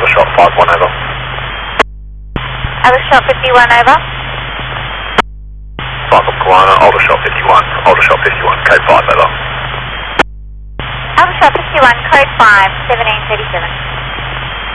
Aldershot 51 over. Aldershot 51 over. Cycle Kiwana, Aldershot 51, Aldershot 51, code 5 over. Aldershot 51, code 5, 1737.